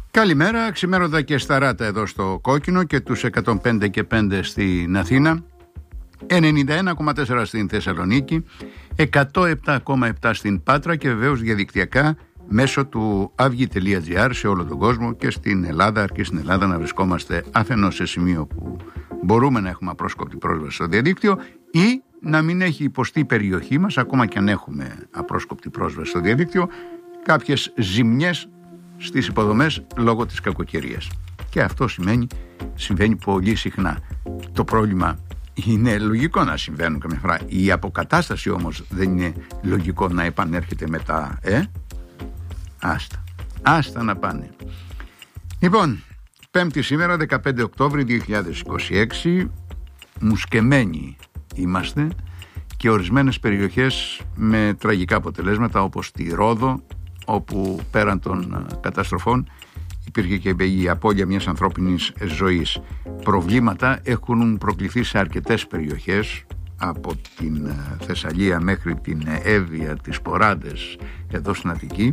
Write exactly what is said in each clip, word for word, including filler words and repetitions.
Καλημέρα, ξημέρωτα και σταράτα εδώ στο Κόκκινο και τους εκατόν πέντε και πέντε στην Αθήνα, ενενήντα ένα κόμμα τέσσερα στην Θεσσαλονίκη, εκατόν επτά κόμμα επτά στην Πάτρα και βεβαίως διαδικτυακά μέσω του αυγή τελεία τζι άρ σε όλο τον κόσμο και στην Ελλάδα, αρκεί στην Ελλάδα να βρισκόμαστε αφενός σε σημείο που μπορούμε να έχουμε απρόσκοπτη πρόσβαση στο διαδίκτυο ή να μην έχει υποστεί η περιοχή μας, ακόμα και αν έχουμε απρόσκοπτη πρόσβαση στο διαδίκτυο, κάποιες ζημιές στις υποδομές λόγω της κακοκαιρίας. Και αυτό σημαίνει, συμβαίνει πολύ συχνά. Το πρόβλημα είναι λογικό να συμβαίνουν καμιά φορά. Η αποκατάσταση όμως δεν είναι λογικό να επανέρχεται μετά. Ε? Άστα. Άστα να πάνε. Λοιπόν, Πέμπτη σήμερα, δεκαπέντε Οκτώβρη δύο χιλιάδες είκοσι έξι, μουσκεμένοι είμαστε και ορισμένες περιοχές με τραγικά αποτελέσματα, όπως τη Ρόδο, όπου πέραν των καταστροφών υπήρχε και η απώλεια μιας ανθρώπινης ζωής. Προβλήματα έχουν προκληθεί σε αρκετές περιοχές, από την Θεσσαλία μέχρι την Εύβοια, τις Ποράντες εδώ στην Αττική,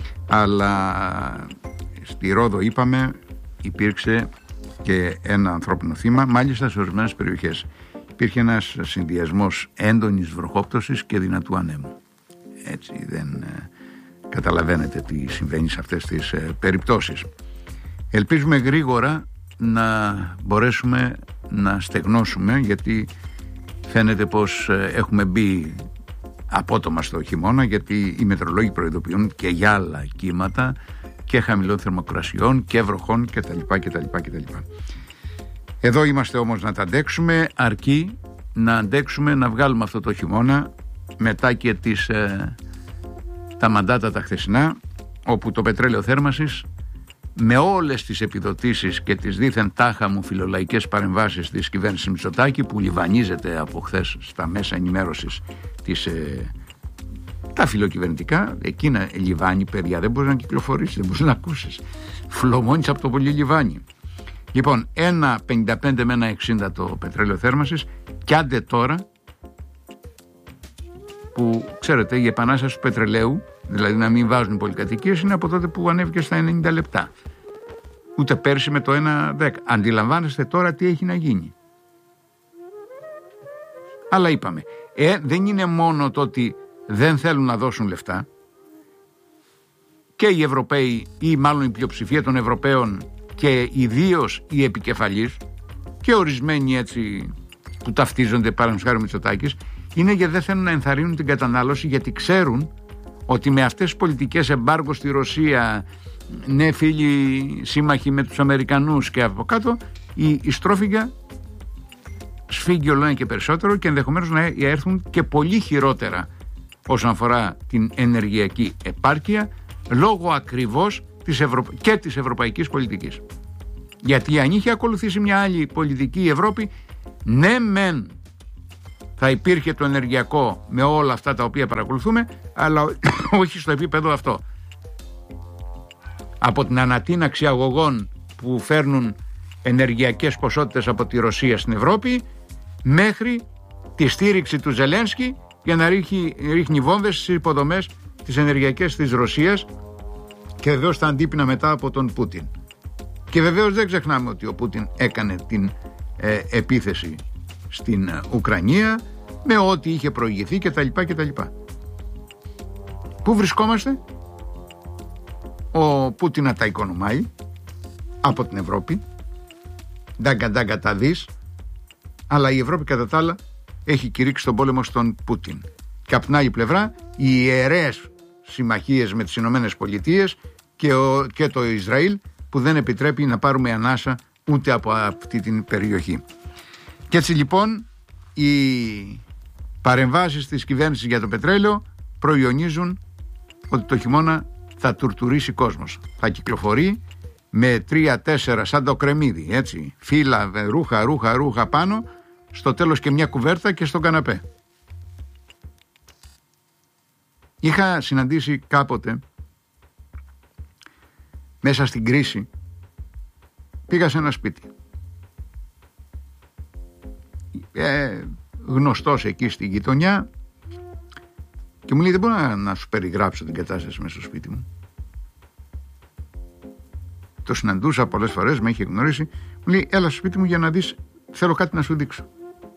αλλά στη Ρόδο, είπαμε, υπήρξε και ένα ανθρώπινο θύμα, μάλιστα σε ορισμένες περιοχές. Υπήρχε ένας συνδυασμός έντονης βροχόπτωσης και δυνατού ανέμου. Έτσι δεν καταλαβαίνετε τι συμβαίνει σε αυτές τις ε, περιπτώσεις. Ελπίζουμε γρήγορα να μπορέσουμε να στεγνώσουμε, γιατί φαίνεται πως ε, έχουμε μπει απότομα στο χειμώνα, γιατί οι μετεωρολόγοι προειδοποιούν και για άλλα κύματα και χαμηλών θερμοκρασιών και βροχών κτλ. κτλ, κτλ. Εδώ είμαστε όμως να τα αντέξουμε, αρκεί να αντέξουμε να βγάλουμε αυτό το χειμώνα μετά και τις... Ε, τα μαντάτα τα χθεσινά, όπου το πετρέλαιο θέρμασης, με όλες τις επιδοτήσεις και τις δίθεν τάχα μου φιλολαϊκές παρεμβάσεις της κυβέρνησης Μητσοτάκη, που λιβανίζεται από χθες στα μέσα ενημέρωσης της, ε, τα φιλοκυβερνητικά, εκείνα λιβάνι, παιδιά, δεν μπορεί να κυκλοφορήσει, δεν μπορεί να ακούσεις, φλωμώνεις από το πολύ λιβάνι. Λοιπόν, ένα πενήντα πέντε με ένα εξήντα το πετρέλαιο θέρμασης, και άντε τώρα που ξέρετε η επανάσταση του πετρελαίου, δηλαδή να μην βάζουν πολυκατοικίες, είναι από τότε που ανέβηκε στα ενενήντα λεπτά. Ούτε πέρσι με το ένα δέκα. Αντιλαμβάνεστε τώρα τι έχει να γίνει. Αλλά είπαμε, ε, δεν είναι μόνο το ότι δεν θέλουν να δώσουν λεφτά, και οι Ευρωπαίοι, ή μάλλον η πλειοψηφία των Ευρωπαίων και ιδίως οι επικεφαλείς και ορισμένοι έτσι που ταυτίζονται, παραδείγματος χάρη Μητσοτάκης, είναι γιατί δεν θέλουν να ενθαρρύνουν την κατανάλωση, γιατί ξέρουν ότι με αυτές τις πολιτικές εμπάργκο στη Ρωσία, ναι φίλοι σύμμαχοι με τους Αμερικανούς και από κάτω, η, η στρόφιγγα σφίγγει όλο ένα και περισσότερο και ενδεχομένως να έρθουν και πολύ χειρότερα όσον αφορά την ενεργειακή επάρκεια, λόγω ακριβώς της Ευρω... και της ευρωπαϊκής πολιτικής. Γιατί αν είχε ακολουθήσει μια άλλη πολιτική η Ευρώπη, ναι μεν θα υπήρχε το ενεργειακό με όλα αυτά τα οποία παρακολουθούμε, αλλά όχι στο επίπεδο αυτό. Από την ανατείναξη αγωγών που φέρνουν ενεργειακές ποσότητες από τη Ρωσία στην Ευρώπη, μέχρι τη στήριξη του Ζελένσκι για να ρίχνει, ρίχνει βόμβες στις υποδομές τις ενεργειακές της Ρωσίας, και βεβαίως τα αντίπεινα μετά από τον Πούτιν. Και βεβαίως δεν ξεχνάμε ότι ο Πούτιν έκανε την ε, επίθεση στην Ουκρανία με ό,τι είχε προηγηθεί κτλ. κτλ. Πού βρισκόμαστε? Ο Πούτιν να τα οικονομάει από την Ευρώπη, ντάγκα ντάγκα τα δεις, αλλά η Ευρώπη κατά τα άλλα έχει κηρύξει τον πόλεμο στον Πούτιν. Και από την άλλη πλευρά οι ιερές συμμαχίες με τις Ηνωμένες Πολιτείες και, ο, και το Ισραήλ, που δεν επιτρέπει να πάρουμε ανάσα ούτε από αυτή την περιοχή. Και έτσι λοιπόν οι παρεμβάσεις της κυβέρνησης για το πετρέλαιο προϊονίζουν ότι το χειμώνα θα τουρτουρίσει κόσμος. Θα κυκλοφορεί με τρία τέσσερα σαν το κρεμμύδι, έτσι, φύλλα, ρούχα, ρούχα, ρούχα πάνω, στο τέλος και μια κουβέρτα και στον καναπέ. Είχα συναντήσει κάποτε, μέσα στην κρίση, πήγα σε ένα σπίτι. Ε, γνωστός εκεί στη γειτονιά, και μου λέει, δεν μπορώ να, να σου περιγράψω την κατάσταση μέσα στο σπίτι μου. το συναντούσα πολλές φορές, με είχε γνωρίσει. Μου λέει, έλα στο σπίτι μου για να δεις, θέλω κάτι να σου δείξω.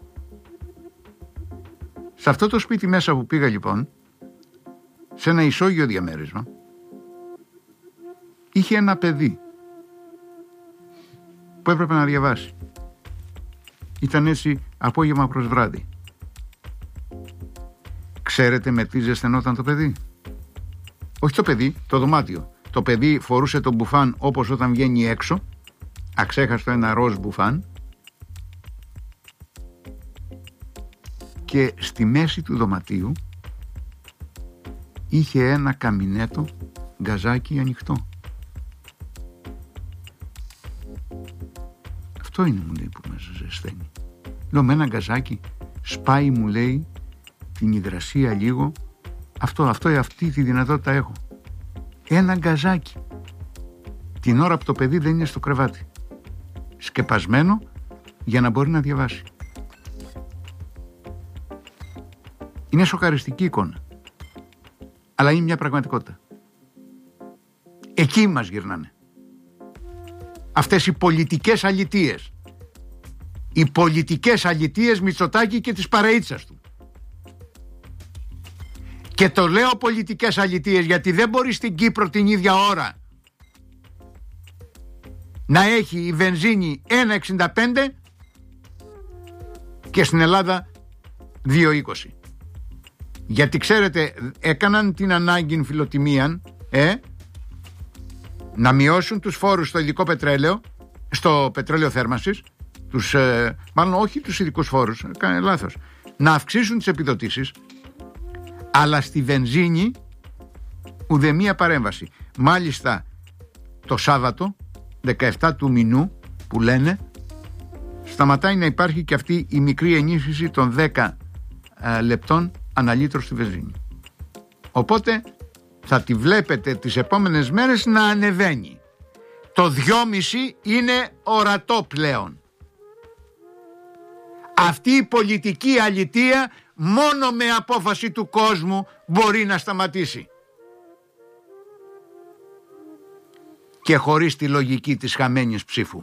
Σε αυτό το σπίτι μέσα που πήγα λοιπόν, σε ένα ισόγειο διαμέρισμα, είχε ένα παιδί που έπρεπε να διαβάσει. Ήταν έτσι απόγευμα προς βράδυ. Ξέρετε με τι ζεσθενόταν το παιδί? Όχι το παιδί, το δωμάτιο. Το παιδί φορούσε το μπουφάν όπως όταν βγαίνει έξω, αξέχαστο ένα ροζ μπουφάν, και στη μέση του δωματίου είχε ένα καμινέτο γκαζάκι ανοιχτό. Αυτό είναι, μου λέει, που μέσα ζεσταίνει. Λέω, με ένα γκαζάκι σπάει, μου λέει, την υγρασία λίγο. Αυτό, αυτό, αυτή τη δυνατότητα έχω. Ένα γκαζάκι. Την ώρα που το παιδί δεν είναι στο κρεβάτι. Σκεπασμένο για να μπορεί να διαβάσει. Είναι σοκαριστική εικόνα. Αλλά είναι μια πραγματικότητα. Εκεί μας γυρνάνε. Αυτές οι πολιτικές αλητείες. Οι πολιτικές αλητείες Μητσοτάκη και της παρεΐτσας του. Και το λέω πολιτικές αλητείες γιατί δεν μπορεί στην Κύπρο την ίδια ώρα να έχει η βενζίνη ένα εξήντα πέντε και στην Ελλάδα δύο είκοσι. Γιατί ξέρετε, έκαναν την ανάγκη φιλοτιμίαν ε, να μειώσουν τους φόρους στο υλικό πετρέλαιο, στο πετρέλαιο θέρμανσης, τους, ε, μάλλον όχι τους ειδικούς φόρους, κάνε λάθος, να αυξήσουν τις επιδοτήσεις, αλλά στη βενζίνη ουδέμια παρέμβαση. Μάλιστα το Σάββατο δεκαεφτά του μηνού που λένε, σταματάει να υπάρχει και αυτή η μικρή ενίσχυση των δέκα ε, λεπτών αναλύτρο στη βενζίνη. Οπότε θα τη βλέπετε τις επόμενες μέρες να ανεβαίνει. Το δυόμισι είναι ορατό πλέον. Αυτή η πολιτική αλητεία μόνο με απόφαση του κόσμου μπορεί να σταματήσει. Και χωρίς τη λογική της χαμένης ψήφου.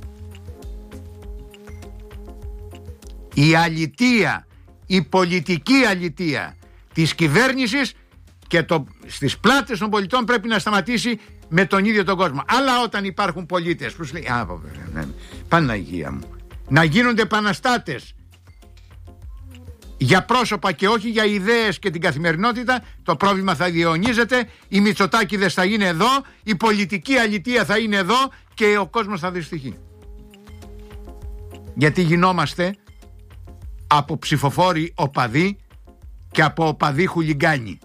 Η αλητεία, η πολιτική αλητεία της κυβέρνησης και το, στις πλάτες των πολιτών πρέπει να σταματήσει με τον ίδιο τον κόσμο. Αλλά όταν υπάρχουν πολίτες που σου λέει, α, Παναγία μου, να γίνονται επαναστάτες για πρόσωπα και όχι για ιδέες και την καθημερινότητα, το πρόβλημα θα διαιωνίζεται, οι Μητσοτάκηδες θα είναι εδώ, η πολιτική αλητεία θα είναι εδώ και ο κόσμος θα δυστυχεί. Γιατί γινόμαστε από ψηφοφόροι οπαδοί και από οπαδοί χουλιγκάνοι.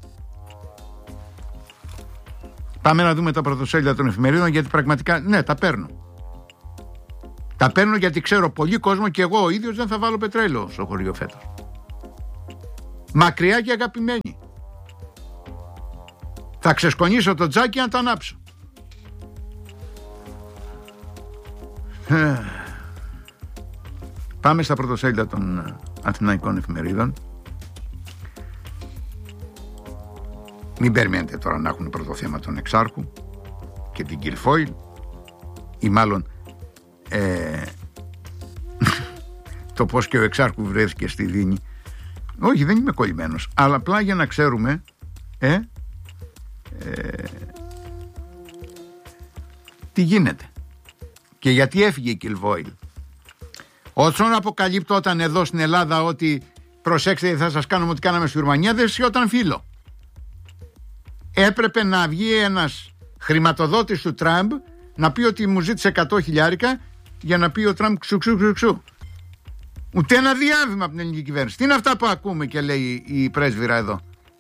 Πάμε να δούμε τα πρωτοσέλιδα των εφημερίδων, γιατί πραγματικά, ναι, τα παίρνω. Τα παίρνω γιατί ξέρω πολύ κόσμο και εγώ ο ίδιος δεν θα βάλω πετρέλαιο στο χωριό φέτος. Μακριά και αγαπημένη. Θα ξεσκονίσω το τζάκι να το ανάψω. Πάμε στα πρωτοσέλιδα των αθηναϊκών εφημερίδων. Μην περιμένετε τώρα να έχουν πρώτο θέμα τον Εξάρχου και την Κιλφόιλ, ή μάλλον ε, το πως και ο Εξάρχου βρέθηκε στη Δίνη. Όχι, δεν είμαι κολλημένος, αλλά απλά για να ξέρουμε ε, ε, τι γίνεται και γιατί έφυγε η Κιλφόιλ. Όσον αποκαλύπτωταν εδώ στην Ελλάδα ότι προσέξτε, θα σας κάνουμε ό,τι κάναμε στη Ρουμανία, δεν σιώταν φίλο. Έπρεπε να βγει ένας χρηματοδότης του Τραμπ να πει ότι μου ζήτησε εκατό χιλιάρικα για να πει ο Τραμπ ξου ξου ξου ξου. Ούτε ένα διάβημα από την ελληνική κυβέρνηση. Τι είναι αυτά που ακούμε και λέει η πρέσβυρα εδώ.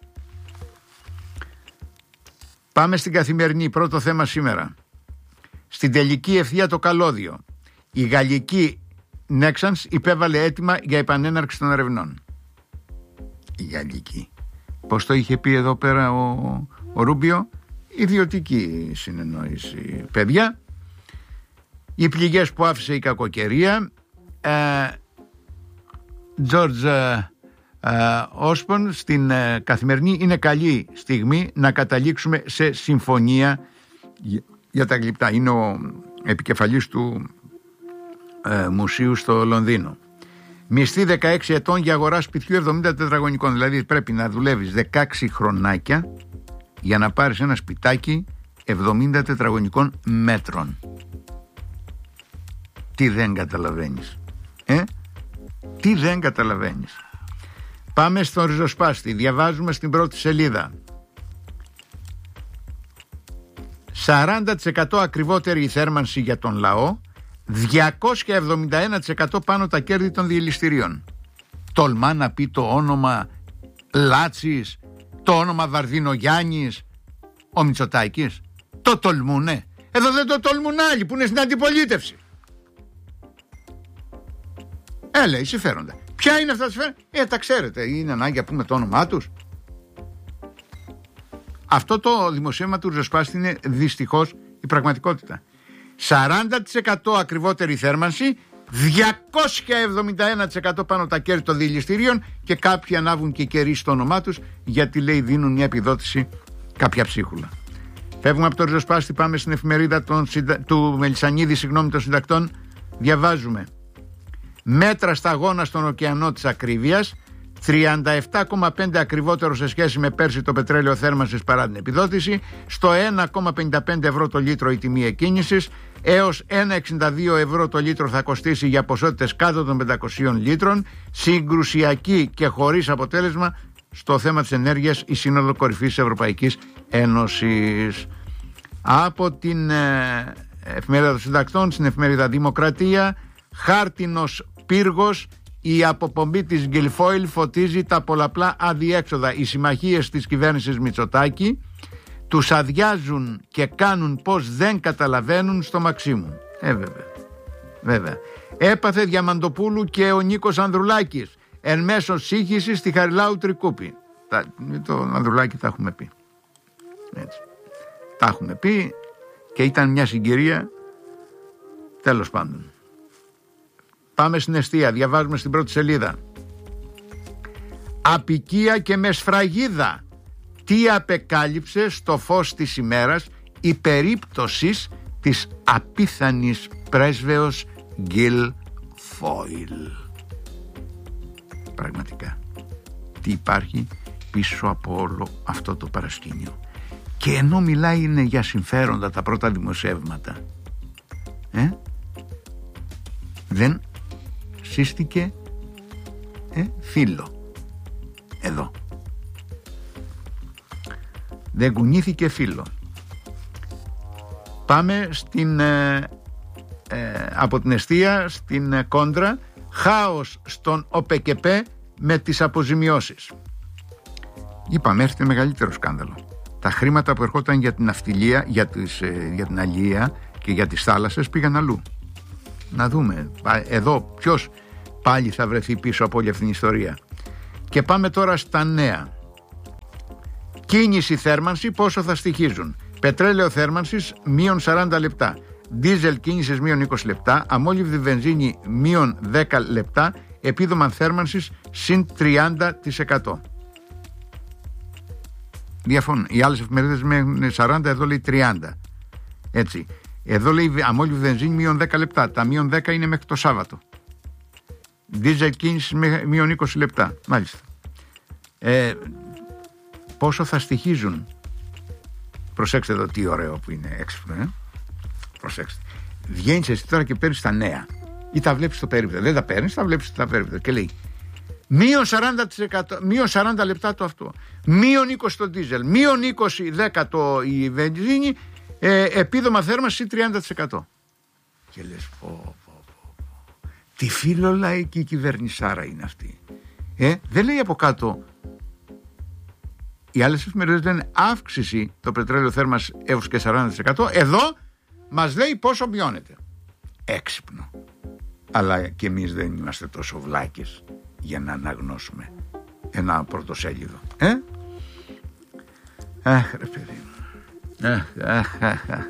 Πάμε στην Καθημερινή, πρώτο θέμα σήμερα. Στην τελική ευθεία το καλώδιο. Η γαλλική Nexans υπέβαλε αίτημα για επανέναρξη των ερευνών. Η γαλλική. Πώς το είχε πει εδώ πέρα ο, ο Ρούμπιο, ιδιωτική συνεννόηση, παιδιά. Οι πληγές που άφησε η κακοκαιρία. Τζορτζ Όσπον στην ε, Καθημερινή, είναι καλή στιγμή να καταλήξουμε σε συμφωνία για τα γλυπτά. Είναι ο επικεφαλής του ε, μουσείου στο Λονδίνο. Μισθή δεκαέξι ετών για αγορά σπιτιού εβδομήντα τετραγωνικών. Δηλαδή πρέπει να δουλεύεις δεκαέξι χρονάκια για να πάρεις ένα σπιτάκι εβδομήντα τετραγωνικών μέτρων. Τι δεν καταλαβαίνεις, ε? Τι δεν καταλαβαίνεις. Πάμε στον ριζοσπάστη. Διαβάζουμε στην πρώτη σελίδα. σαράντα τοις εκατό ακριβότερη η θέρμανση για τον λαό, διακόσια εβδομήντα ένα τοις εκατό πάνω τα κέρδη των διελιστηρίων. Τολμά να πει το όνομα Λάτσης, το όνομα Βαρδινογιάννης, ο Μητσοτάκης? Το τολμούνε? Εδώ δεν το τολμούν άλλοι που είναι στην αντιπολίτευση. Ε, λέει, συμφέροντα. Ποια είναι αυτά τα συμφέροντα? Ε, τα ξέρετε, είναι ανάγκη να πούμε το όνομά τους. Αυτό το δημοσίευμα του ριζοσπάστη είναι δυστυχώς η πραγματικότητα. σαράντα τοις εκατό ακριβότερη θέρμανση, διακόσια εβδομήντα ένα τοις εκατό πάνω τα κέρδη των διελιστηρίων και κάποιοι ανάβουν και κερί στο όνομά τους γιατί, λέει, δίνουν μια επιδότηση κάποια ψίχουλα. Φεύγουμε από το ριζοσπάστη, πάμε στην εφημερίδα των, του Μελισσανίδη, συγγνώμη, των συντακτών. Διαβάζουμε. Μέτρα σταγόνα στον ωκεανό της ακρίβειας, τριάντα επτά κόμμα πέντε ακριβότερο σε σχέση με πέρσι το πετρέλαιο θέρμανσης παρά την επιδότηση, στο ένα κόμμα πενήντα πέντε ευρώ το λίτρο η τιμή εκκίνησης, έως ένα κόμμα εξήντα δύο ευρώ το λίτρο θα κοστίσει για ποσότητες κάτω των πεντακοσίων λίτρων, συγκρουσιακή και χωρίς αποτέλεσμα στο θέμα της ενέργειας η Σύνοδο Κορυφής της Ευρωπαϊκής Ένωσης. Από την ε, εφημερίδα των συντακτών στην εφημερίδα Δημοκρατία, χάρτινος πύργος, η αποπομπή της Γκυλφόιλ φωτίζει τα πολλαπλά αδιέξοδα. Οι συμμαχίες της κυβέρνησης Μητσοτάκη τους αδειάζουν και κάνουν πως δεν καταλαβαίνουν στο Μαξίμου. Ε, βέβαια. Βέβαια. Έπαθε Διαμαντοπούλου και ο Νίκος Ανδρουλάκης εν μέσω σύγχυσης στη Χαριλάου Τρικούπη. Τα, το Ανδρουλάκη τα έχουμε πει. Έτσι. Τα έχουμε πει και ήταν μια συγκυρία, τέλος πάντων. Πάμε στην εστία, διαβάζουμε στην πρώτη σελίδα. Απικία και με σφραγίδα. Τι απεκάλυψε στο φως της ημέρας η περίπτωση της απίθανης πρέσβεως Γκυλφόιλ. Πραγματικά, τι υπάρχει πίσω από όλο αυτό το παρασκήνιο. Και ενώ μιλάει είναι για συμφέροντα τα πρώτα δημοσιεύματα, ε, δεν σύστηκε ε, φίλο εδώ. Δεν κουνήθηκε φίλο. Πάμε στην ε, ε, από την εστία στην ε, κόντρα. Χάος στον ΟΠΕΚΕΠΕ με τις αποζημιώσεις. Είπαμε, έρχεται μεγαλύτερο σκάνδαλο. Τα χρήματα που ερχόταν για την ναυτιλία, για, τις, ε, για την αλία και για τις θάλασσες πήγαν αλλού. Να δούμε εδώ ποιος πάλι θα βρεθεί πίσω από όλη αυτή την ιστορία. Και πάμε τώρα στα νέα. Κίνηση θέρμανση πόσο θα στοιχίζουν? Πετρέλαιο θέρμανσης μείον σαράντα λεπτά, δίζελ κίνησης μείον είκοσι λεπτά, αμόλυβδη βενζίνη μείον δέκα λεπτά, επίδομα θέρμανσης συν τριάντα τοις εκατό. Διαφωνούν. Οι άλλες εφημερίδες με σαράντα, εδώ λέει τριάντα. Έτσι. Εδώ λέει αμόλυβδη βενζίνη μείον δέκα λεπτά. Τα μείον δέκα είναι μέχρι το Σάββατο. Δίζελ κίνησης μείον είκοσι λεπτά. Μάλιστα. Ε, πόσο θα στοιχίζουν? Προσέξτε εδώ τι ωραίο που είναι έξυπνο. Ε? Προσέξτε. Βγαίνεις εσύ τώρα και παίρνεις τα νέα. Ή τα βλέπεις στο περίπτωτο. Δεν τα παίρνεις, τα βλέπεις στο περίπτωτο. Και λέει μείον σαράντα τοις εκατό, μείον σαράντα λεπτά το αυτό. Μείον είκοσι το δίζελ. Μείον είκοσι δέκα το η βενζίνη. Ε, επίδομα θέρμανση τριάντα τοις εκατό. Και λες πω, πω, πω, πω. Τι φιλολαϊκή κυβερνησάρα είναι αυτή. Ε, δεν λέει από κάτω. Οι άλλες εφημερίδες λένε αύξηση το πετρέλαιο θέρμανσης έως και σαράντα τοις εκατό. Εδώ μας λέει πόσο μειώνεται. Έξυπνο. Αλλά και εμείς δεν είμαστε τόσο βλάκες για να αναγνώσουμε ένα πρωτοσέλιδο. Ε? Αχ ρε παιδί μου. Αχ, αχ, αχ, αχ.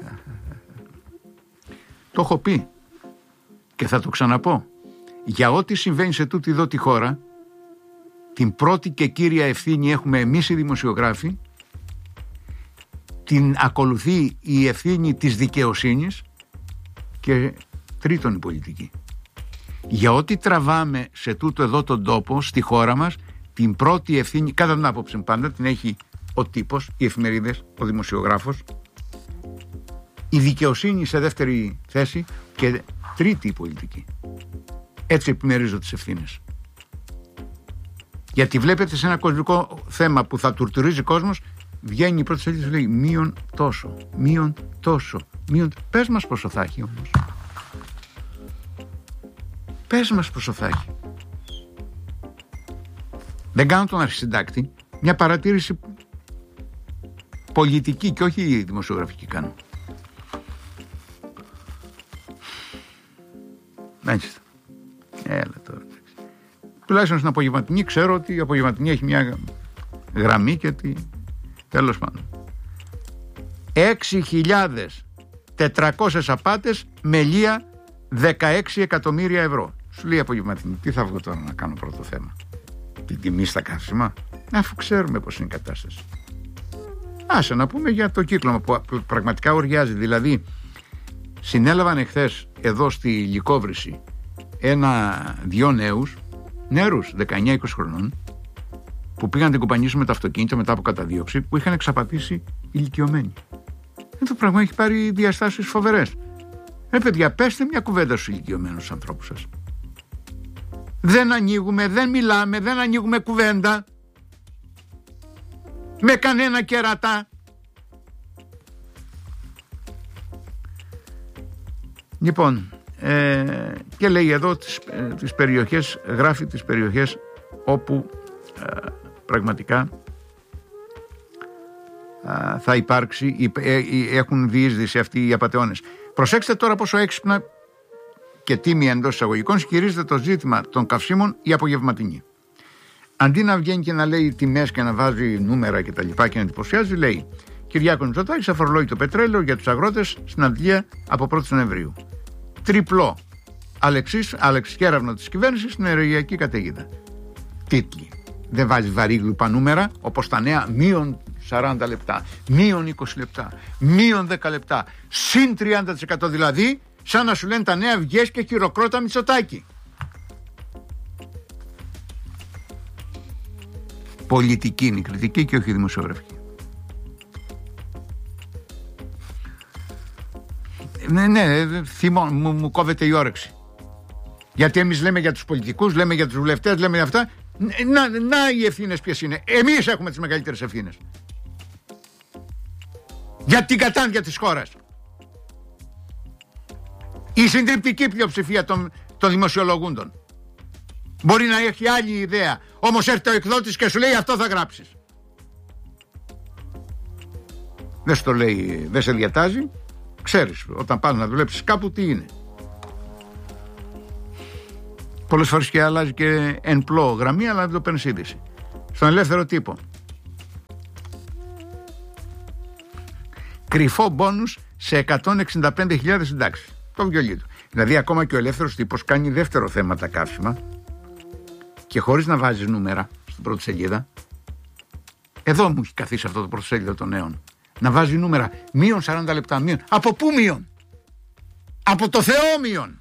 Το έχω πει και θα το ξαναπώ. Για ό,τι συμβαίνει σε τούτη εδώ τη χώρα, την πρώτη και κύρια ευθύνη έχουμε εμείς οι δημοσιογράφοι, την ακολουθεί η ευθύνη της δικαιοσύνης και τρίτον η πολιτική. Για ό,τι τραβάμε σε τούτο εδώ τον τόπο, στη χώρα μας, την πρώτη ευθύνη, κατά την άποψη πάντα, την έχει ο τύπος, οι εφημερίδες, ο δημοσιογράφος, η δικαιοσύνη σε δεύτερη θέση και τρίτη η πολιτική. Έτσι επιμερίζω τις ευθύνες. Γιατί βλέπετε σε ένα κοσμικό θέμα που θα τουρτουρίζει κόσμος, βγαίνει η πρώτη σελίδα και λέει μείον τόσο, μείον τόσο, μείον... Πες μας πόσο θα έχει όμως. Πες μας πόσο θα έχει. Δεν κάνω τον αρχισυντάκτη, μια παρατήρηση πολιτική και όχι δημοσιογραφική κάνω. Μάλιστα. Έλα τώρα. Τουλάχιστον στην απογευματινή ξέρω ότι η απογευματινή έχει μια γραμμή και ότι τέλος πάντων. έξι χιλιάδες τετρακόσιες απάτες με λία δεκαέξι εκατομμύρια ευρώ. Σου λέει απογευματινή. Τι θα βγω τώρα να κάνω πρώτο θέμα? Την τιμή στα καύσιμα, αφού ξέρουμε πως είναι η κατάσταση. Άσε να πούμε για το κύκλωμα που πραγματικά οριάζει. Δηλαδή συνέλαβαν εχθές εδώ στη Λυκόβρηση ένα δυο νέους νεαρούς δεκαεννιά είκοσι χρονών που πήγαν να την κουπανίσουν με το αυτοκίνητο μετά από καταδίωξη, που είχαν εξαπατήσει ηλικιωμένοι. Αυτό το πράγμα έχει πάρει διαστάσεις φοβερές. Ρε παιδιά, πέστε μια κουβέντα στους ηλικιωμένους ανθρώπους σας. Δεν ανοίγουμε, δεν μιλάμε, δεν ανοίγουμε κουβέντα με κανένα κερατά. Λοιπόν, ε, και λέει εδώ τις, ε, τις περιοχές, γράφει τις περιοχές όπου ε, πραγματικά ε, θα υπάρξει, ε, ε, έχουν διείσδυση αυτοί οι απατεώνες. Προσέξτε τώρα πόσο έξυπνα και τίμια εντός εισαγωγικών σκυρίζεται το ζήτημα των καυσίμων η απογευματινή. Αντί να βγαίνει και να λέει τιμές και να βάζει νούμερα και τα λοιπά και να εντυπωσιάζει, λέει Κυριάκος Μητσοτάκης αφορολόγει το πετρέλαιο για τους αγρότες στην αντλία από πρώτη Νοεμβρίου. Τριπλό Αλεξής, αλεξικέραυνο της κυβέρνησης στην ενεργειακή καταιγίδα. Τίτλοι. Δεν βάζει βαρύγλουπα νούμερα όπως τα νέα μείον σαράντα λεπτά, μείον είκοσι λεπτά, μείον δέκα λεπτά, συν τριάντα τοις εκατό δηλαδή, σαν να σου λένε τα νέα βγες και χειροκρότα Μητσοτάκη. Πολιτική είναι η κριτική και όχι δημοσιογραφική. Ναι, ναι, θυμώ, μου, μου κόβεται η όρεξη. Γιατί εμείς λέμε για τους πολιτικούς, λέμε για τους βουλευτές, λέμε για αυτά. Να, να οι ευθύνες ποιες είναι. Εμείς έχουμε τις μεγαλύτερες ευθύνες. Για την κατάντια της χώρας. Η συντριπτική πλειοψηφία των, των δημοσιολογούντων. Μπορεί να έχει άλλη ιδέα, όμως έρχεται ο εκδότης και σου λέει αυτό θα γράψεις. Δεν στο λέει, δεν σε διατάζει. Ξέρεις όταν πας να δουλέψεις κάπου τι είναι. Πολλές φορές και αλλάζει και εν πλώ γραμμή, αλλά δεν το παίρνεις είδηση. Στον ελεύθερο τύπο. Κρυφό μπόνους σε εκατόν εξήντα πέντε χιλιάδες συντάξεις. Το βιολί του. Δηλαδή ακόμα και ο ελεύθερος τύπος κάνει δεύτερο θέμα τα καύσιμα και χωρίς να βάζεις νούμερα στην πρώτη σελίδα. Εδώ μου έχει καθίσει αυτό το πρώτο σελίδα των νέων. Να βάζει νούμερα μείον σαράντα λεπτά, μείον. Από πού μείον? Από το Θεό μείον.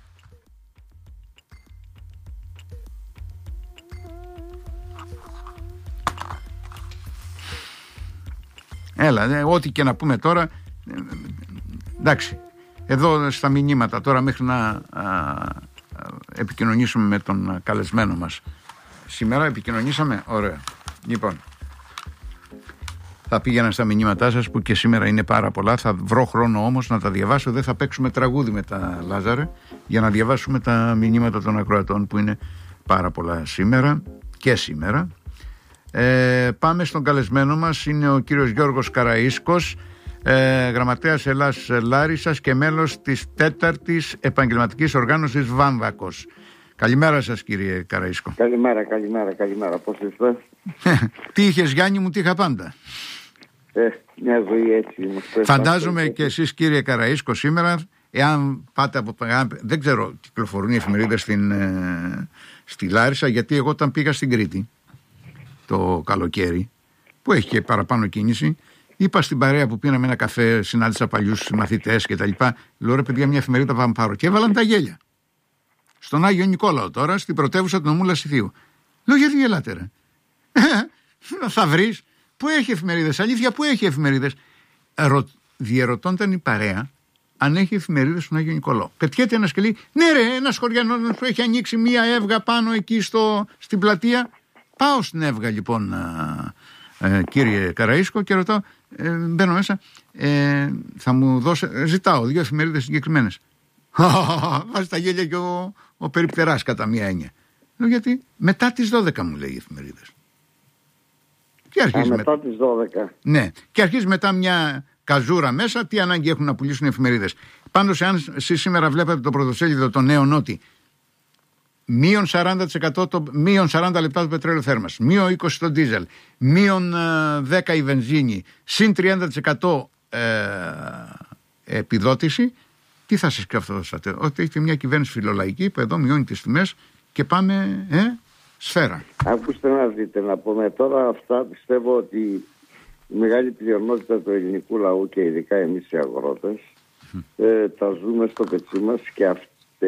Έλα, δε, ό,τι και να πούμε τώρα, ε, εντάξει, εδώ στα μηνύματα τώρα μέχρι να α, α, επικοινωνήσουμε με τον καλεσμένο μας. Σήμερα επικοινωνήσαμε, ωραία. Λοιπόν, θα πήγαινα στα μηνύματά σας που και σήμερα είναι πάρα πολλά. Θα βρω χρόνο όμως να τα διαβάσω. Δεν θα παίξουμε τραγούδι με τα Λάζαρε για να διαβάσουμε τα μηνύματα των ακροατών που είναι πάρα πολλά σήμερα και σήμερα. Ε, πάμε στον καλεσμένο μας. Είναι ο κύριος Γιώργος Καραΐσκος, ε, γραμματέας Ελλάς Λάρισσας και μέλος της τέταρτης επαγγελματικής οργάνωσης Βάμβακος. Καλημέρα σας κύριε Καραΐσκο. Καλημέρα, καλημέρα, καλημέρα. Πώς είστε? Τι είχες Γιάννη μου, τι είχα πάντα. Ε, μια ζωή έτσι είμαστε. Φαντάζομαι και εσείς κύριε Καραΐσκο σήμερα, εάν πάτε από το... Δεν ξέρω, κυκλοφορούν οι εφημερίδες στην, ε, στη Λάρισα, γιατί εγώ όταν πήγα στην Κρήτη το καλοκαίρι, που έχει και παραπάνω κίνηση, Είπα στην παρέα που πήραμε ένα καφέ, συνάντησα παλιούς μαθητές κτλ. Λέω ρε παιδιά, μια εφημερίδα θα πάρω. Και έβαλαν τα γέλια. Στον Άγιο Νικόλαο τώρα, στην πρωτεύουσα του νομού Λασιθίου. Λέω γιατί γελάτε ρε. Θα βρεις. Πού έχει εφημερίδες, αλήθεια, πού έχει εφημερίδες. Ρω... Διερωτώνταν η παρέα αν έχει εφημερίδες στον Άγιο Νικόλαο. Πετιέται ένα και λέει, ναι ρε, ένας χωριανός που έχει ανοίξει μία έβγα πάνω εκεί στο... στην πλατεία. Πάω στην έβγα λοιπόν, α, ε, κύριε Καραΐσκο, και ρωτάω, ε, μπαίνω μέσα, ε, θα μου δώσει, ζητάω δύο εφημερίδες συγκεκριμένες. Βάζει τα γέλια και ο, ο περιπτεράς κατά μία έννοια. Λέω γιατί, μετά τις δώδεκα μου λέει οι εφημερίδες. Και αρχίζει Α, μετά με... τις δώδεκα. Ναι, και αρχίζει μετά μια καζούρα μέσα, τι ανάγκη έχουν να πουλήσουν οι εφημερίδες. Πάντως, εάν εσείς σήμερα βλέπετε το πρωτοσέλιδο των νέων ότι μείον σαράντα τοις εκατό το, μείον σαράντα λεπτά το πετρέλαιο θέρμανσης, μείον είκοσι το ντίζελ, μείον δέκα η βενζίνη, συν τριάντα τοις εκατό ε, επιδότηση, τι θα σας σκεφτόσατε? Ότι έχετε μια κυβέρνηση φιλολαϊκή που εδώ μειώνει τις τιμές και πάμε ε, σφαίρα. Ακούστε να δείτε, να πούμε τώρα αυτά, πιστεύω ότι η μεγάλη πλειονότητα του ελληνικού λαού και ειδικά εμείς οι αγρότες mm. ε, τα ζούμε στο πετσί μας και αυτοί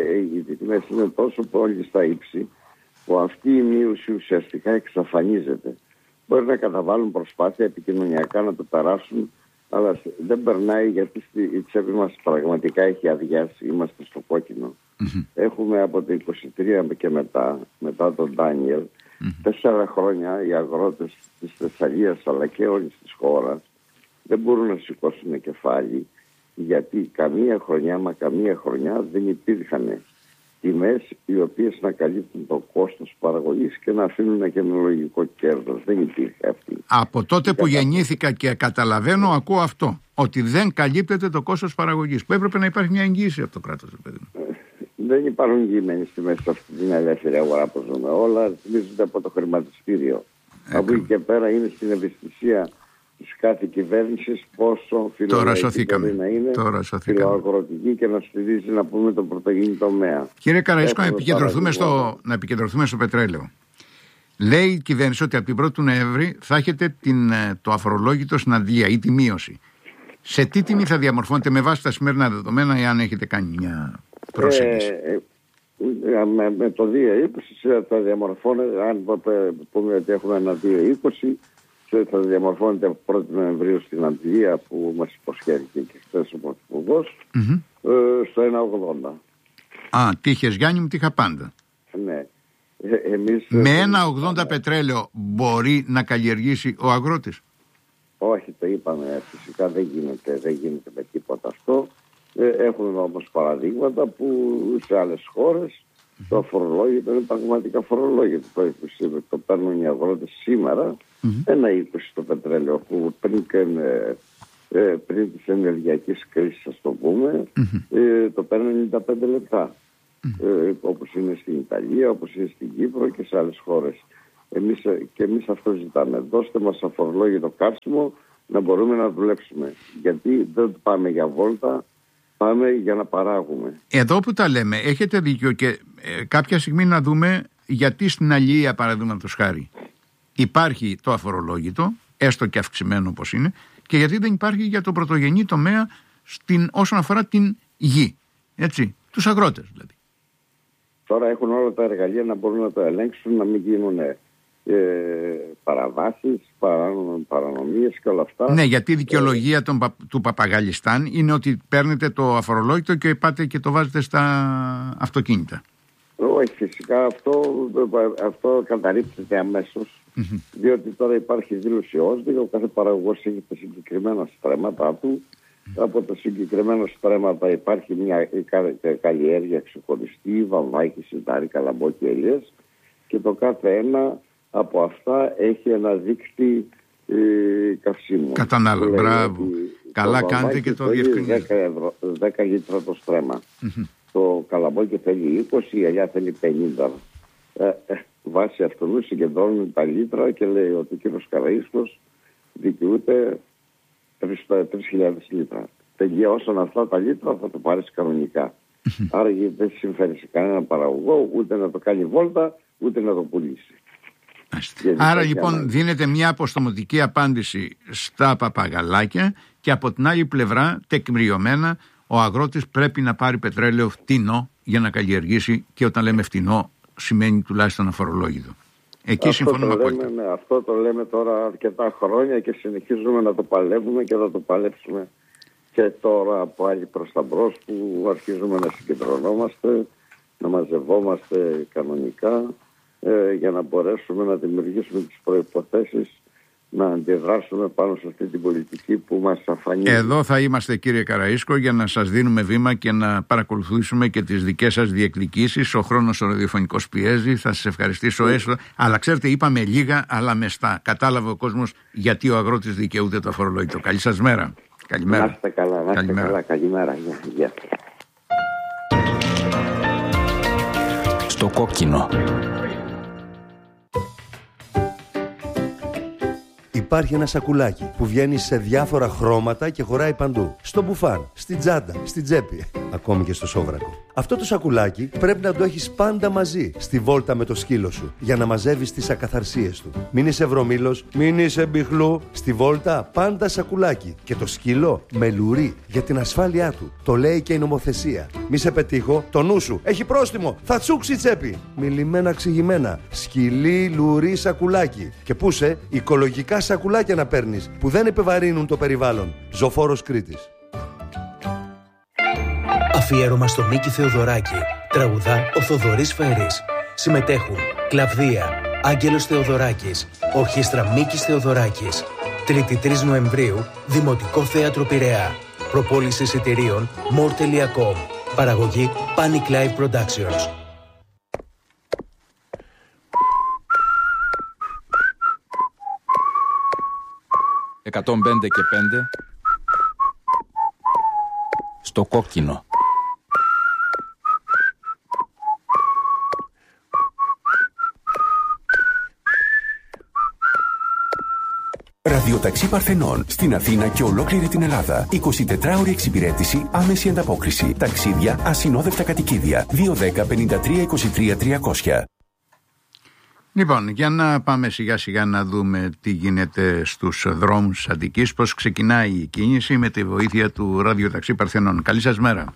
οι τιμές είναι τόσο πολύ στα ύψη που αυτή η μείωση ουσιαστικά εξαφανίζεται. Μπορεί να καταβάλουν προσπάθεια επικοινωνιακά να το περάσουν, αλλά δεν περνάει γιατί η τσέπη μας πραγματικά έχει αδειάσει, είμαστε στο κόκκινο. Mm-hmm. Έχουμε από το είκοσι τρία και μετά, μετά τον Ντάνιελ, mm-hmm. τέσσερα χρόνια οι αγρότες της Θεσσαλίας αλλά και όλης της χώρας δεν μπορούν να σηκώσουν κεφάλι, γιατί καμία χρονιά, μα καμία χρονιά δεν υπήρχαν τιμές οι οποίες να καλύπτουν το κόστος παραγωγής και να αφήνουν ένα καινολογικό κέρδος. Δεν υπήρχε αυτή. Από τότε που Κατα... γεννήθηκα και καταλαβαίνω, ακούω αυτό, ότι δεν καλύπτεται το κόστος παραγωγής, που έπρεπε να υπάρχει μια εγγύηση από το κράτος. Παιδί. Δεν υπάρχουν εγγυημένες τιμές σε αυτή την ελεύθερη αγορά που ζούμε. Όλα ρυθμίζονται από το χρηματιστήριο. Από εκεί και πέρα είναι στην ευαισθησία της κάθε κυβέρνησης πόσο φιλοαγροτική μπορεί να είναι, φιλοαγροτική και να στηρίζει, να πούμε, τον πρωτογενή τομέα. Κύριε Καραΐσκο, να επικεντρωθούμε, στο, να επικεντρωθούμε στο πετρέλαιο. Λέει η κυβέρνηση ότι από την πρώτη του Νοέμβρη θα έχετε την, το αφορολόγητο στην αντλία ή τη μείωση. Σε τι τιμή θα διαμορφώνετε με βάση τα σημερινά δεδομένα, εάν έχετε κάνει μια προσέγγιση? Ε, ε, με, με το δύο είκοσι θα διαμορφώνεται, αν πούμε ότι έχουμε ένα δύο είκοσι, θα διαμορφώνεται από πρώτη Νοεμβρίου στην αντλία που μας υποσχέθηκε και χθες ο Πρωθυπουργός, mm-hmm. ε, στο ένα ογδόντα. Α, τύχες Γιάννη μου, τύχα πάντα. Ναι. Ε, εμείς, με ένα ογδόντα ε, πετρέλαιο μπορεί να καλλιεργήσει ο αγρότης? Όχι, το είπαμε, φυσικά δεν γίνεται, δεν γίνεται με τίποτα αυτό. Ε, έχουν όμως παραδείγματα που σε άλλες χώρες mm-hmm. το αφορολόγητο είναι πραγματικά φορολόγητο. Το, το παίρνουν οι αγρότες σήμερα mm-hmm. ένα είκοσι το πετρέλαιο που πριν, και, ε, πριν της ενεργειακής κρίσης, ας το πούμε, mm-hmm. ε, το παίρνουν ενενήντα πέντε λεπτά. Mm-hmm. Ε, όπως είναι στην Ιταλία, όπως είναι στην Κύπρο και σε άλλες χώρες. Εμείς, και εμείς αυτό ζητάμε. Δώστε μας αφορολόγητο καύσιμο να μπορούμε να δουλέψουμε. Γιατί δεν πάμε για βόλτα, πάμε για να παράγουμε. Εδώ που τα λέμε, έχετε δίκιο και ε, κάποια στιγμή να δούμε γιατί στην αλληλεία, παραδείγματος χάρη, υπάρχει το αφορολόγητο, έστω και αυξημένο όπως είναι, και γιατί δεν υπάρχει για το πρωτογενή τομέα στην, όσον αφορά την γη. Έτσι, τους αγρότες δηλαδή. Τώρα έχουν όλα τα εργαλεία να μπορούν να το ελέγξουν, να μην γίνουν ε, παραβάσεις, παρανομίες και όλα αυτά. Ναι, γιατί η δικαιολογία των, του Παπαγαλιστάν είναι ότι παίρνετε το αφορολόγητο και πάτε και το βάζετε στα αυτοκίνητα. Όχι, φυσικά αυτό, αυτό καταρρίπτεται αμέσως, mm-hmm. διότι τώρα υπάρχει δήλωση ΟΣΔΙ, ο κάθε παραγωγός έχει τα συγκεκριμένα στρέμματα του. Mm-hmm. Από τα συγκεκριμένα στρέμματα υπάρχει μια καλλιέργεια ξεχωριστή, βαμβάκι, σιτάρι, καλαμπόκι, ελιές, και το κάθε ένα από αυτά έχει ένα δείκτη ε, καυσίμου. Κατανάλω, μπράβο. Καλά κάνετε και το διευκρινίζετε. δέκα λίτρα το στρέμμα. Mm-hmm. Το καλαμπόκι θέλει είκοσι, η ελιά θέλει πενήντα. Ε, ε, βάσει αυτού συγκεντρώνουν τα λίτρα και λέει ότι ο κύριος Καραΐσκος δικαιούται τρεις χιλιάδες λίτρα. Τελειώσαν αυτά τα λίτρα, θα το πάρεις κανονικά. Mm-hmm. Άρα δεν συμφέρει σε κανένα παραγωγό ούτε να το κάνει βόλτα, ούτε να το πουλήσει. Άρα λοιπόν δίνεται μια αποστομωτική απάντηση στα παπαγαλάκια και από την άλλη πλευρά τεκμηριωμένα ο αγρότης πρέπει να πάρει πετρέλαιο φτηνό για να καλλιεργήσει, και όταν λέμε φτηνό σημαίνει τουλάχιστον αφορολόγητο. Εκεί αυτό συμφωνούμε το απόλυτα. λέμε, ναι, αυτό το λέμε τώρα αρκετά χρόνια και συνεχίζουμε να το παλεύουμε και θα το παλέψουμε και τώρα από άλλη προς τα μπρος, που αρχίζουμε να συγκεντρωνόμαστε, να μαζευόμαστε κανονικά ε, για να μπορέσουμε να δημιουργήσουμε τις προϋποθέσεις να αντιδράσουμε πάνω σε αυτή την πολιτική που μας αφανίζει. Εδώ θα είμαστε, κύριε Καραΐσκο, για να σας δίνουμε βήμα και να παρακολουθήσουμε και τις δικές σας διεκδικήσεις. Ο χρόνος ο ραδιοφωνικός πιέζει, θα σας ευχαριστήσω έστω. Αλλά ξέρετε, είπαμε λίγα αλλά μεστά. Κατάλαβε ο κόσμος γιατί ο αγρότης δικαιούται το αφορολόγητο. Καλή σας μέρα. Καλημέρα. Να είστε καλά, να είστε καλά. Καλημέρα. Γεια. Γεια. Στο κόκκινο. Υπάρχει ένα σακουλάκι που βγαίνει σε διάφορα χρώματα και χωράει παντού. Στο μπουφάν, στην τσάντα, στην τσέπη, ακόμη και στο σόβρακο. Αυτό το σακουλάκι πρέπει να το έχεις πάντα μαζί στη βόλτα με το σκύλο σου για να μαζεύεις τις ακαθαρσίες του. Μην είσαι βρωμήλος, μην είσαι μπιχλού. Στη βόλτα πάντα σακουλάκι. Και το σκύλο με λουρί για την ασφάλειά του. Το λέει και η νομοθεσία. Μη σε πετύχω, το νου σου έχει πρόστιμο. Θα τσούξει η τσέπη. Μιλημένα ξηγημένα. Σκυλί, λουρί, σακουλάκι. Και πού σε, οικολογικά σακουλάκια να παίρνεις που δεν επιβαρύνουν το περιβάλλον. Ζωφόρος Κρήτης. Αφιέρωμα στο Μίκη Θεοδωράκη. Τραγουδά ο Θοδωρής Φέρης. Συμμετέχουν Κλαβδία, Άγγελος Θεοδωράκης, Ορχήστρα Μίκης Θεοδωράκης. Τρίτη τρεις Νοεμβρίου, Δημοτικό Θέατρο Πειραιά. Προπόληση εισιτηρίων more τελεία com. Παραγωγή Panic Live Productions. εκατόν πέντε και πέντε στο κόκκινο. Ραδιοταξί Παρθενών στην Αθήνα και ολόκληρη την Ελλάδα. εικοσιτετράωρη εξυπηρέτηση, άμεση ανταπόκριση. Ταξίδια, ασυνόδευτα κατοικίδια. δύο δέκα πενήντα τρία είκοσι τρία τριακόσια. Λοιπόν, για να πάμε σιγά σιγά να δούμε τι γίνεται στους δρόμους Αττικής, πώς ξεκινάει η κίνηση με τη βοήθεια του ραδιοταξί Παρθενών. Καλή σας μέρα.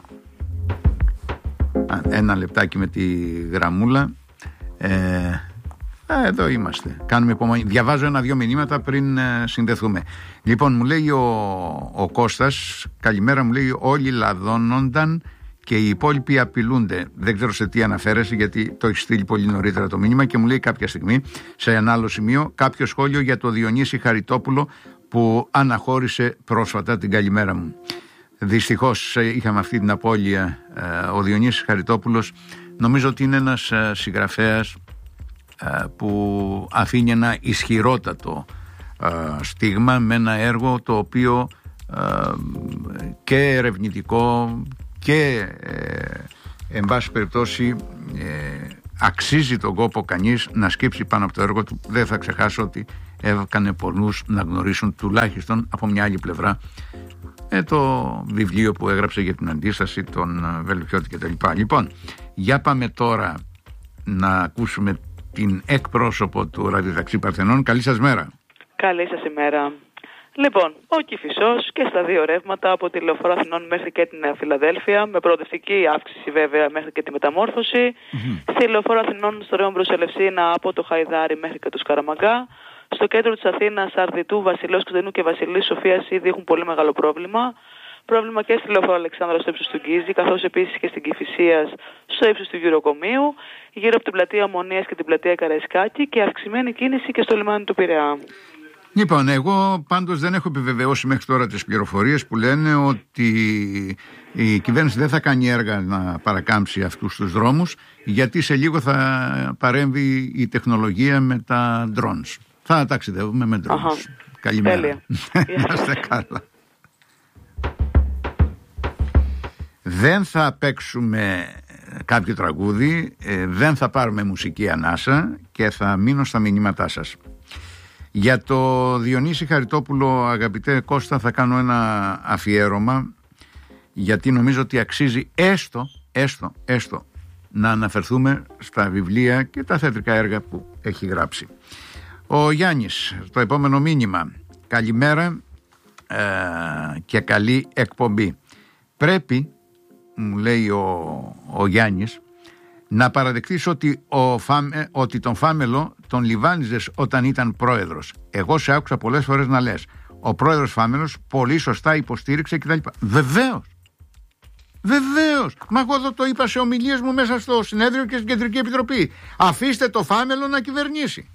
Α, ένα λεπτάκι με τη γραμμούλα. Ε, α, εδώ είμαστε. Κάνουμε υπομονή. Διαβάζω ένα-δυο μηνύματα πριν ε, συνδεθούμε. Λοιπόν, μου λέει ο, ο Κώστας, καλημέρα, μου λέει όλοι λαδώνονταν και οι υπόλοιποι απειλούνται. Δεν ξέρω σε τι αναφέρεσαι, γιατί το έχει στείλει πολύ νωρίτερα το μήνυμα, και μου λέει κάποια στιγμή, σε ένα άλλο σημείο, κάποιο σχόλιο για το Διονύση Χαριτόπουλο που αναχώρησε πρόσφατα. Την καλημέρα μου. Δυστυχώς είχαμε αυτή την απώλεια. Ο Διονύσης Χαριτόπουλος νομίζω ότι είναι ένας συγγραφέας που αφήνει ένα ισχυρότατο στίγμα με ένα έργο το οποίο και ερευνητικό και ε, εν πάση περιπτώσει ε, αξίζει τον κόπο κανείς να σκύψει πάνω από το έργο του. Δεν θα ξεχάσω ότι έκανε πολλούς να γνωρίσουν τουλάχιστον από μια άλλη πλευρά ε, το βιβλίο που έγραψε για την αντίσταση, τον Βελουχιώτη κτλ. Λοιπόν, για πάμε τώρα να ακούσουμε την εκπρόσωπο του ραδιοταξί Παρθενών. Καλή σας μέρα. Καλή σας ημέρα. Λοιπόν, ο Κηφισός και στα δύο ρεύματα από τη Λεωφόρο Αθηνών μέχρι και την Νέα Φιλαδέλφια, με προοδευτική αύξηση βέβαια μέχρι και τη μεταμόρφωση. Mm-hmm. Στη Λεωφόρο Αθηνών στο ρεύμα προς Ελευσίνα από το Χαϊδάρι μέχρι και το Σκαραμαγκά. Στο κέντρο της Αθήνας, Αρδιτού, Βασιλέως Κωνσταντινού και Βασιλής Σοφίας ήδη έχουν πολύ μεγάλο πρόβλημα. Πρόβλημα και στη Λεωφόρο Αλεξάνδρα στο ύψος του Γκίζη, καθώς επίσης και στην Κηφισίας στο ύψος του Γυροκομείου, γύρω από την πλατεία Ομονίας και την πλατεία Καραϊσκάκη, και αυξημένη κίνηση και στο λιμάνι του Πειραιά. Λοιπόν, εγώ πάντως δεν έχω επιβεβαιώσει μέχρι τώρα τις πληροφορίες που λένε ότι η κυβέρνηση δεν θα κάνει έργα να παρακάμψει αυτούς τους δρόμους, γιατί σε λίγο θα παρέμβει η τεχνολογία με τα drones. Θα ταξιδεύουμε με drones. Καλημέρα. Να είστε καλά. Δεν θα παίξουμε κάποιο τραγούδι, δεν θα πάρουμε μουσική ανάσα και θα μείνω στα μηνύματά σας. Για το Διονύση Χαριτόπουλο, αγαπητέ Κώστα, θα κάνω ένα αφιέρωμα, γιατί νομίζω ότι αξίζει έστω, έστω, έστω να αναφερθούμε στα βιβλία και τα θεατρικά έργα που έχει γράψει. Ο Γιάννης, το επόμενο μήνυμα. Καλημέρα ε, και καλή εκπομπή. Πρέπει, μου λέει ο, ο Γιάννης, να παραδεχτείς ότι, ο Φάμε, ότι τον Φάμελο τον λιβάνιζες όταν ήταν πρόεδρος. Εγώ σε άκουσα πολλές φορές να λες, ο πρόεδρος Φάμελος πολύ σωστά υποστήριξε κτλ. Βεβαίως. Βεβαίως. Μα εγώ εδώ το είπα σε ομιλίες μου μέσα στο συνέδριο και στην Κεντρική Επιτροπή. Αφήστε το Φάμελο να κυβερνήσει.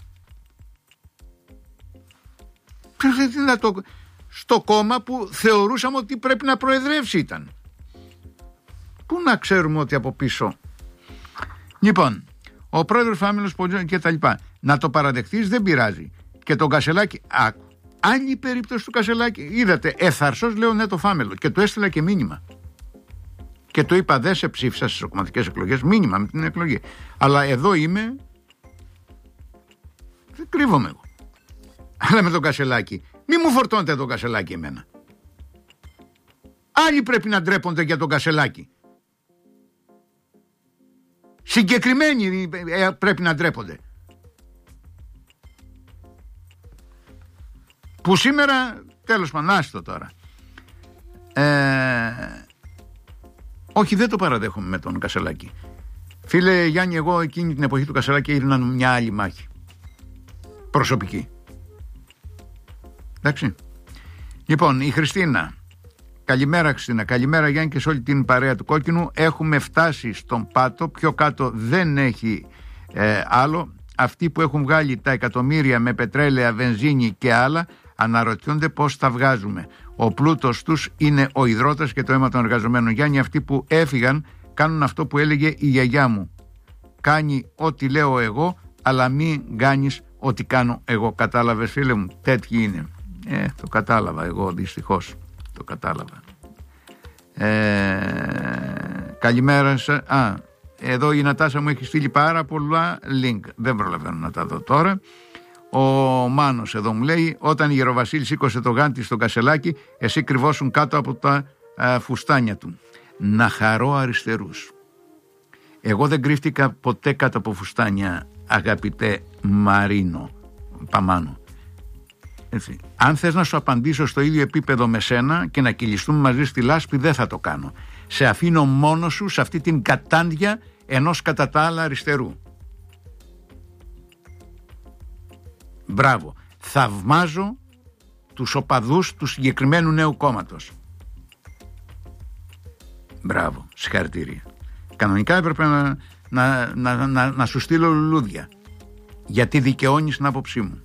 Να το... Στο κόμμα που θεωρούσαμε ότι πρέπει να προεδρεύσει ήταν. Πού να ξέρουμε ότι από πίσω. Λοιπόν, ο πρόεδρος Φάμελος και τα λοιπά. Να το παραδεχτείς δεν πειράζει. Και τον Κασελάκη, άκου. Άλλη περίπτωση του Κασελάκη, είδατε, εθαρσός λέω ναι το Φάμελο. Και του έστειλα και μήνυμα. Και του είπα δεν σε ψήφισα στις κομματικές εκλογές, μήνυμα με την εκλογή. Αλλά εδώ είμαι, δεν κρύβομαι εγώ. Αλλά με τον Κασελάκη, μη μου φορτώνετε τον Κασελάκη εμένα. Άλλοι πρέπει να ντρέπονται για τον Κασελάκη. Συγκεκριμένοι πρέπει να ντρέπονται. Που σήμερα, τέλος πάντων, άστο τώρα. Ε, όχι, δεν το παραδέχομαι με τον Κασελάκη. Φίλε Γιάννη, εγώ εκείνη την εποχή του Κασελάκη έδινα μια άλλη μάχη. Προσωπική. Εντάξει. Λοιπόν, η Χριστίνα. Καλημέρα Χριστίνα, καλημέρα Γιάννη και σε όλη την παρέα του Κόκκινου. Έχουμε φτάσει στον πάτο, πιο κάτω δεν έχει ε, άλλο. Αυτοί που έχουν βγάλει τα εκατομμύρια με πετρέλαια, βενζίνη και άλλα αναρωτιόνται πώς τα βγάζουμε. Ο πλούτος τους είναι ο υδρότας και το αίμα των εργαζομένων. Γιάννη, αυτοί που έφυγαν κάνουν αυτό που έλεγε η γιαγιά μου. Κάνει ό,τι λέω εγώ, αλλά μην κάνεις ό,τι κάνω εγώ. Κατάλαβες φίλε μου, τέτοιοι είναι. Ε, το κατάλαβα εγώ δυστυχώς. Το κατάλαβα. Ε, καλημέρα σας. Α, εδώ η Νατάσα μου έχει στείλει πάρα πολλά link. Δεν προλαβαίνω να τα δω τώρα. Ο Μάνος εδώ μου λέει, όταν η Γεροβασίλη σήκωσε το γάντι στο Κασελάκι, εσύ κρυβόσουν κάτω από τα α, φουστάνια του. Να χαρώ αριστερούς. Εγώ δεν κρύφτηκα ποτέ κάτω από φουστάνια, αγαπητέ Μαρίνο Παμάνο. Έτσι. Αν θες να σου απαντήσω στο ίδιο επίπεδο με σένα και να κυλιστούμε μαζί στη λάσπη, δεν θα το κάνω. Σε αφήνω μόνο σου σε αυτή την κατάντια ενός κατά τα άλλα αριστερού. Μπράβο. Θαυμάζω τους οπαδούς του συγκεκριμένου νέου κόμματος. Μπράβο. Συγχαρητήρια. Κανονικά έπρεπε να, να, να, να, να σου στείλω λουλούδια, γιατί δικαιώνεις την άποψή μου.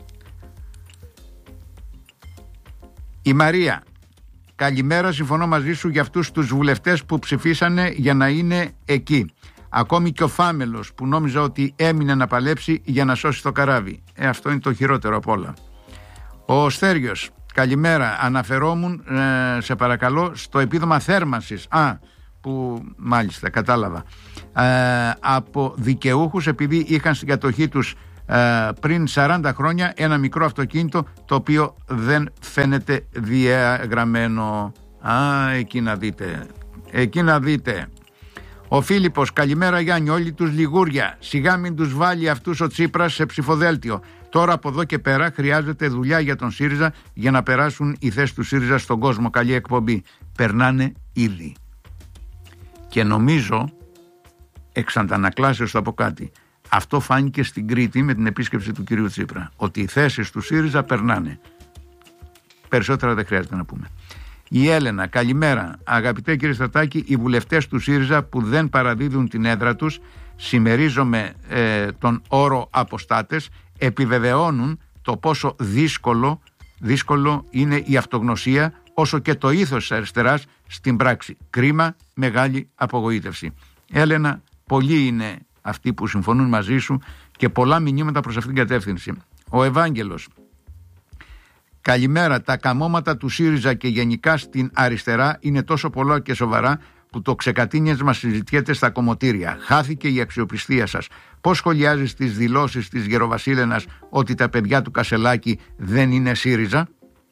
Η Μαρία, καλημέρα, συμφωνώ μαζί σου για αυτούς τους βουλευτές που ψηφίσανε για να είναι εκεί. Ακόμη και ο Φάμελος που νόμιζα ότι έμεινε να παλέψει για να σώσει το καράβι. Ε, αυτό είναι το χειρότερο απ' όλα. Ο Στέριος, καλημέρα, αναφερόμουν, ε, σε παρακαλώ, στο επίδομα θέρμανσης. Α, που μάλιστα κατάλαβα. Ε, από δικαιούχους επειδή είχαν στην κατοχή τους πριν σαράντα χρόνια ένα μικρό αυτοκίνητο το οποίο δεν φαίνεται διαγραμμένο. Α, εκεί να δείτε. Εκεί να δείτε. Ο Φίλιππος, καλημέρα Γιάννη, όλοι τους λιγούρια. Σιγά μην τους βάλει αυτούς ο Τσίπρας σε ψηφοδέλτιο. Τώρα από εδώ και πέρα χρειάζεται δουλειά για τον ΣΥΡΙΖΑ για να περάσουν οι θέσεις του ΣΥΡΙΖΑ στον κόσμο. Καλή εκπομπή. Περνάνε ήδη. Και νομίζω, εξ αντανακλάσεως από κάτι, αυτό φάνηκε στην Κρήτη με την επίσκεψη του κυρίου Τσίπρα. Ότι οι θέσεις του ΣΥΡΙΖΑ περνάνε. Περισσότερα δεν χρειάζεται να πούμε. Η Έλενα, καλημέρα. Αγαπητέ κύριε Στρατάκη, οι βουλευτές του ΣΥΡΙΖΑ που δεν παραδίδουν την έδρα τους, συμμερίζομαι ε, τον όρο αποστάτες, επιβεβαιώνουν το πόσο δύσκολο, δύσκολο είναι η αυτογνωσία, όσο και το ήθος της αριστεράς στην πράξη. Κρίμα, μεγάλη απογοήτευση. Έλενα, πολλοί είναι αυτοί που συμφωνούν μαζί σου και πολλά μηνύματα προς αυτήν την κατεύθυνση. Ο Ευάγγελος, καλημέρα. Τα καμώματα του ΣΥΡΙΖΑ και γενικά στην αριστερά είναι τόσο πολλά και σοβαρά που το ξεκατίνιασμα συζητιέται στα κομμωτήρια. Χάθηκε η αξιοπιστία σας. Πώς σχολιάζεις τις δηλώσεις της Γεροβασίλενας ότι τα παιδιά του Κασελάκη δεν είναι ΣΥΡΙΖΑ?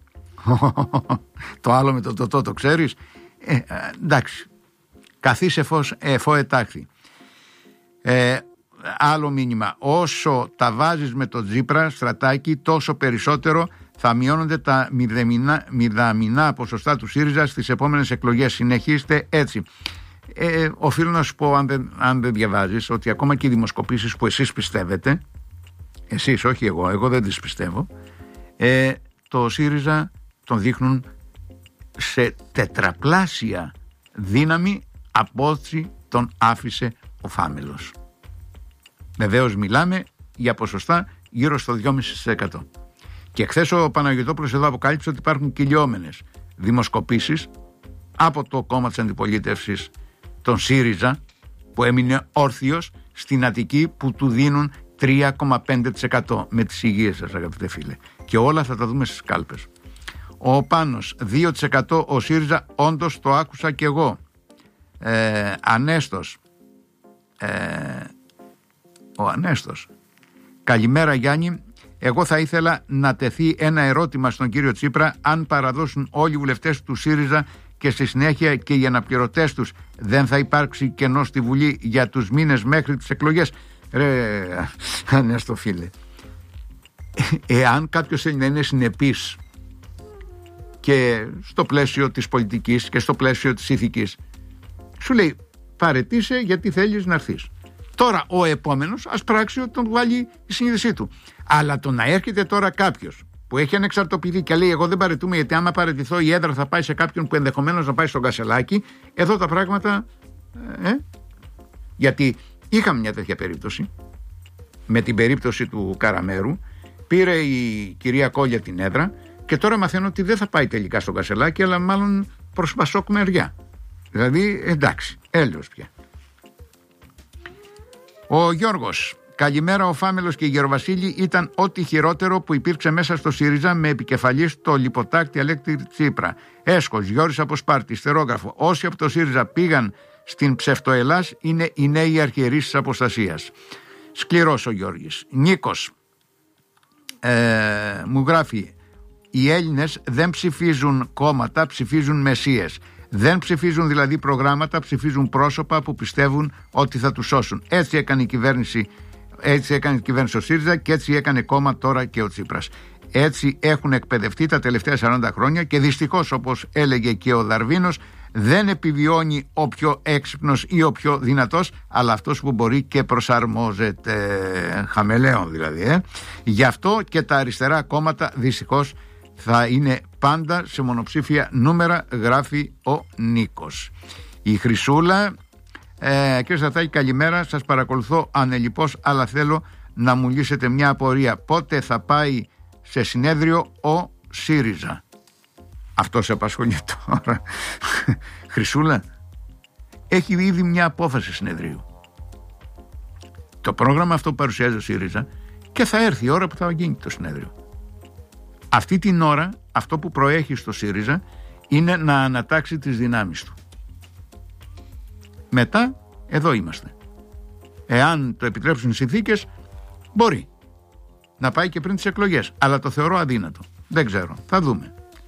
Το άλλο με το το, το, το ξέρεις? Ε, εντάξει. Καθίσε φως εφό ετάχθη. Ε, άλλο μήνυμα. Όσο τα βάζεις με το Τσίπρα, Στρατάκη, τόσο περισσότερο θα μειώνονται τα μηδαμινά, μηδαμινά ποσοστά του ΣΥΡΙΖΑ στις επόμενες εκλογές. Συνεχίστε έτσι. Ε, οφείλω να σου πω, αν δεν, αν δεν διαβάζεις, ότι ακόμα και οι δημοσκοπήσεις που εσείς πιστεύετε, εσείς, όχι εγώ, εγώ δεν τις πιστεύω, ε, το ΣΥΡΙΖΑ τον δείχνουν σε τετραπλάσια δύναμη από ό,τι τον άφησε ο Φάμελος. Βεβαίως μιλάμε για ποσοστά γύρω στο δυόμισι τοις εκατό. Και χθες ο Παναγιωτόπουλος εδώ αποκάλυψε ότι υπάρχουν κυλιόμενες δημοσκοπήσεις από το κόμμα της αντιπολίτευσης, τον ΣΥΡΙΖΑ, που έμεινε όρθιος στην Αττική, που του δίνουν τρία κόμμα πέντε τοις εκατό με τις υγείες σας, αγαπητέ φίλε. Και όλα θα τα δούμε στις κάλπες. Ο Πάνος, δύο τοις εκατό ο ΣΥΡΙΖΑ, όντως το άκουσα κι εγώ. Ε, Ανέστος, ε, ο Ανέστος, καλημέρα Γιάννη, εγώ θα ήθελα να τεθεί ένα ερώτημα στον κύριο Τσίπρα, αν παραδώσουν όλοι οι βουλευτές του ΣΥΡΙΖΑ και στη συνέχεια και οι αναπληρωτές τους, δεν θα υπάρξει κενό στη Βουλή για τους μήνες μέχρι τις εκλογές? Ρε Ανέστο φίλε, εάν κάποιος θέλει να είναι συνεπής και στο πλαίσιο της πολιτικής και στο πλαίσιο της ηθικής, σου λέει παρετήσαι γιατί θέλεις να έρθεις. Τώρα ο επόμενος ας πράξει ότι τον βάλει η συνείδησή του. Αλλά το να έρχεται τώρα κάποιος που έχει ανεξαρτοποιηθεί και λέει εγώ δεν παρετούμε γιατί άμα παρετηθώ η έδρα θα πάει σε κάποιον που ενδεχομένως να πάει στον Κασελάκη, εδώ τα πράγματα ε, γιατί είχαμε μια τέτοια περίπτωση με την περίπτωση του Καραμέρου, πήρε η κυρία Κόλια την έδρα και τώρα μαθαίνω ότι δεν θα πάει τελικά στον Κασελάκη αλλά μάλλον προς Πασόκ μεριά. Δηλαδή εντάξει, έλεος πια. Ο Γιώργος, καλημέρα, ο Φάμελος και η Γεροβασίλη ήταν ό,τι χειρότερο που υπήρξε μέσα στο ΣΥΡΙΖΑ με επικεφαλής το λιποτάκτη Αλέξη Τσίπρα. Έσχος, Γιώρης από Σπάρτη, Στερόγραφο. Όσοι από το ΣΥΡΙΖΑ πήγαν στην ψευτοελλάς είναι οι νέοι αρχιερείς της αποστασίας. Σκληρός ο Γιώργης. Νίκος, ε, μου γράφει, οι Έλληνες δεν ψηφίζουν κόμματα, ψηφίζουν μεσίες. Δεν ψηφίζουν δηλαδή προγράμματα, ψηφίζουν πρόσωπα που πιστεύουν ότι θα τους σώσουν. Έτσι έκανε η κυβέρνηση, έτσι έκανε η κυβέρνηση ο ΣΥΡΙΖΑ και έτσι έκανε κόμμα τώρα και ο Τσίπρας. Έτσι έχουν εκπαιδευτεί τα τελευταία σαράντα χρόνια και δυστυχώς, όπως έλεγε και ο Δαρβίνος, δεν επιβιώνει ο πιο έξυπνος ή ο πιο δυνατός, αλλά αυτός που μπορεί και προσαρμόζεται. Χαμελέον δηλαδή. Ε. Γι' αυτό και τα αριστερά κόμματα δυστυχώς θα είναι πάντα σε μονοψήφια νούμερα, γράφει ο Νίκος. Η Χρυσούλα, ε, κύριε Στρατάκη, καλημέρα, σας παρακολουθώ ανελιπώς, αλλά θέλω να μου λύσετε μια απορία. Πότε θα πάει σε συνέδριο ο ΣΥΡΙΖΑ? Αυτό σε απασχολεί τώρα? Χρυσούλα, έχει ήδη μια απόφαση συνεδρίου. Το πρόγραμμα αυτό που παρουσιάζει ο ΣΥΡΙΖΑ και θα έρθει η ώρα που θα γίνει το συνέδριο. Αυτή την ώρα αυτό που προέχει στο ΣΥΡΙΖΑ είναι να ανατάξει τις δυνάμεις του. Μετά εδώ είμαστε. Εάν το επιτρέψουν οι συνθήκες, μπορεί να πάει και πριν τις εκλογές, αλλά το θεωρώ αδύνατο. Δεν ξέρω, θα δούμε.